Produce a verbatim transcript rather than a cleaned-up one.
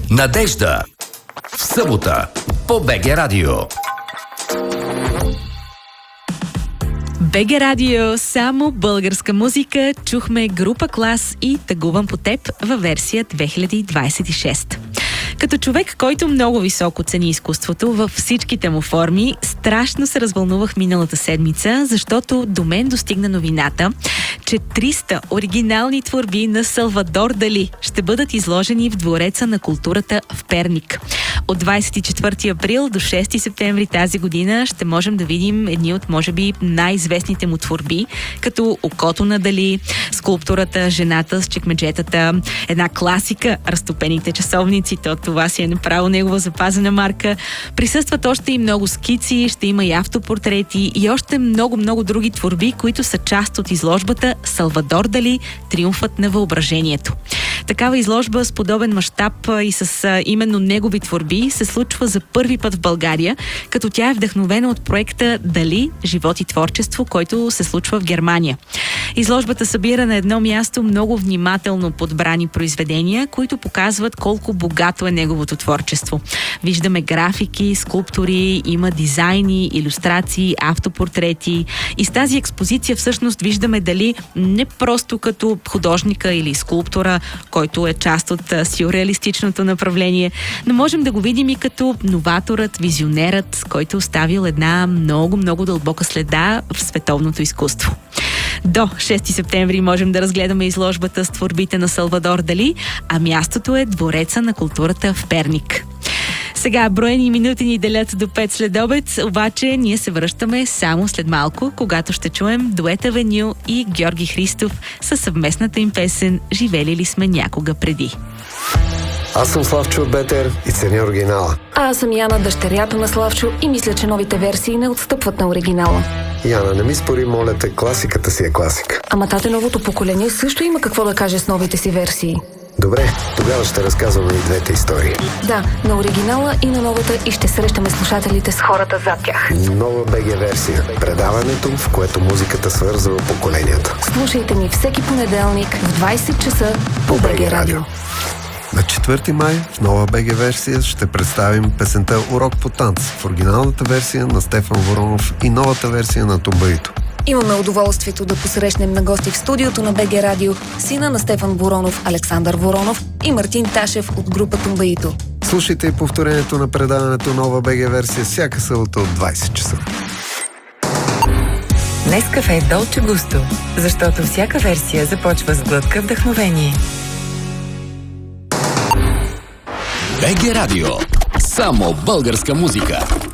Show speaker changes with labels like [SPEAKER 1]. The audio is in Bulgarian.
[SPEAKER 1] Надежда. В събота по БГ Радио.
[SPEAKER 2] БГ Радио, само българска музика. Чухме група Клас и Тъгувам по теб във версия две хиляди двадесет и шеста. Като човек, който много високо цени изкуството във всичките му форми, страшно се развълнувах миналата седмица, защото до мен достигна новината, че триста оригинални творби на Салвадор Дали ще бъдат изложени в Двореца на културата в Перник. От двадесет и четвърти април до шести септември тази година ще можем да видим едни от, може би, най-известните му творби, като Окото на Дали, скулптурата Жената с чекмеджетата, една класика Разтопените часовници, то това си е направо негова запазена марка. Присъстват още и много скици, ще има и автопортрети и още много-много други творби, които са част от изложбата Салвадор Дали – Триумфът на въображението. Такава изложба с подобен мащаб и с а, именно негови творби се случва за първи път в България, като тя е вдъхновена от проекта Дали – живот и творчество, който се случва в Германия. Изложбата събира на едно място много внимателно подбрани произведения, които показват колко богато е неговото творчество. Виждаме графики, скулптури, има дизайни, илюстрации, автопортрети. И с тази експозиция всъщност виждаме Дали не просто като художника или скулптора, който е част от сюрреалистичното направление, но можем да го видим и като новаторът, визионерът, който оставил една много-много дълбока следа в световното изкуство. До шести септември можем да разгледаме изложбата с творбите на Салвадор Дали, а мястото е Двореца на културата в Перник. Сега броени минути ни делят до пет следобед, обаче ние се връщаме само след малко, когато ще чуем дует Авеню и Георги Христов със съвместната им песен «Живели ли сме някога преди».
[SPEAKER 3] Аз съм Славчо от Бетер и ценя оригинала.
[SPEAKER 4] А аз съм Яна, дъщерята на Славчо, и мисля, че новите версии не отстъпват на оригинала.
[SPEAKER 3] Яна, не ми спори, моля те, класиката си е класика.
[SPEAKER 4] Ама тате, новото поколение също има какво да каже с новите си версии.
[SPEAKER 3] Добре, тогава ще разказваме и двете истории.
[SPEAKER 4] Да, на оригинала и на новата, и ще срещаме слушателите с хората зад тях.
[SPEAKER 3] Нова БГ версия. Предаването, в което музиката свързва поколенията.
[SPEAKER 4] Слушайте ни всеки понеделник в двадесет часа по БГ Радио.
[SPEAKER 3] На четвърти май в нова БГ версия ще представим песента «Урок по танц» в оригиналната версия на Стефан Воронов и новата версия на Тумбаито.
[SPEAKER 4] Имаме удоволствието да посрещнем на гости в студиото на БГ Радио сина на Стефан Воронов, Александър Воронов, и Мартин Ташев от група Тумбаито.
[SPEAKER 3] Слушайте и повторението на предаването нова БГ версия всяка събота от двадесет часа.
[SPEAKER 5] Нескафе е Долче Густо, защото всяка версия започва с глътка вдъхновение.
[SPEAKER 1] БГ Радио. Само българска музика.